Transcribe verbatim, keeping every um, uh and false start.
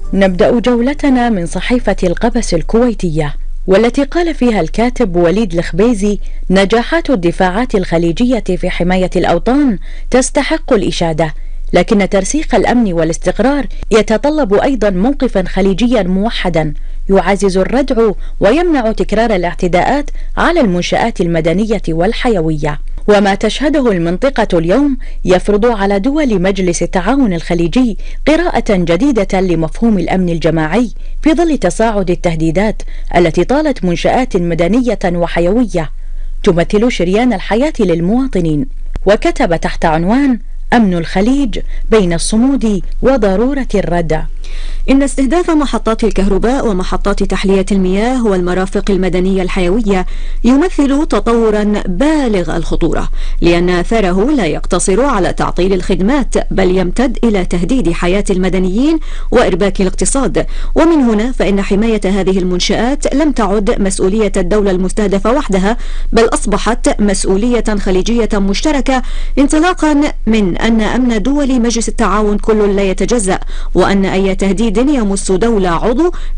نبدأ جولتنا من صحيفة القبس الكويتية، والتي قال فيها الكاتب وليد الخبيزي: نجاحات الدفاعات الخليجية في حماية الأوطان تستحق الإشادة، لكن ترسيخ الأمن والاستقرار يتطلب أيضا موقفا خليجيا موحدا يعزز الردع ويمنع تكرار الاعتداءات على المنشآت المدنية والحيوية. وما تشهده المنطقة اليوم يفرض على دول مجلس التعاون الخليجي قراءة جديدة لمفهوم الأمن الجماعي في ظل تصاعد التهديدات التي طالت منشآت مدنية وحيوية تمثل شريان الحياة للمواطنين. وكتب تحت عنوان: أمن الخليج بين الصمود وضرورة الردع. إن استهداف محطات الكهرباء ومحطات تحلية المياه والمرافق المدنية الحيوية يمثل تطورا بالغ الخطورة، لأن أثره لا يقتصر على تعطيل الخدمات بل يمتد إلى تهديد حياة المدنيين وإرباك الاقتصاد. ومن هنا فإن حماية هذه المنشآت لم تعد مسؤولية الدولة المستهدفة وحدها، بل أصبحت مسؤولية خليجية مشتركة، انطلاقا من أن أمن دول مجلس التعاون كل لا يتجزأ، وأن أي تهديد يمس دولة عضو